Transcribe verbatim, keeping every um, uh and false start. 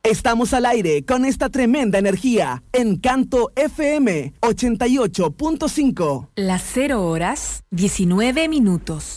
Estamos al aire con esta tremenda energía. Encanto F M ochenta y ocho punto cinco. Las cero horas, diecinueve minutos.